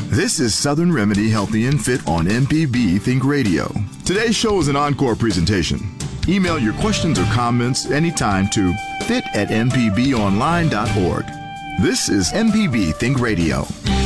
This is Southern Remedy Healthy and Fit on MPB Think Radio. Today's show is an encore presentation. Email your questions or comments anytime to fit@mpbonline.org. This is MPB Think Radio.